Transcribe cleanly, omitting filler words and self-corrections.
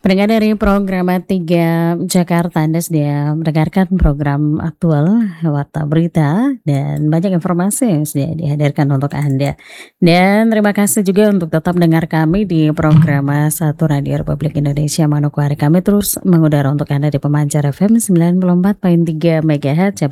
Pendengar dari program 3 Jakarta, Anda sedang mendengarkan program aktual Warta Berita dan banyak informasi yang sudah dihadirkan untuk Anda. Dan terima kasih juga untuk tetap dengar kami di program Satu Radio Republik Indonesia Manokwari. Kami terus mengudara untuk Anda di Pemancar FM 94,3 MHz.